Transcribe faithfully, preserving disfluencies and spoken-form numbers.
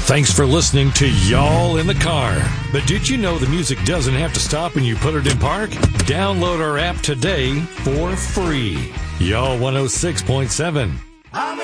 Thanks for listening to Y'all in the Car. But did you know the music doesn't have to stop when you put it in park? Download our app today for free. Y'all one oh six point seven.